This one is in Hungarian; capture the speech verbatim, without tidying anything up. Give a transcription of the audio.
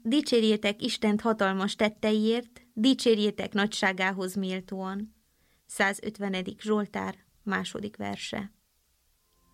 Dicsérjétek Istent hatalmas tetteiért, dicsérjétek nagyságához méltóan. százötvenedik Zsoltár, második verse.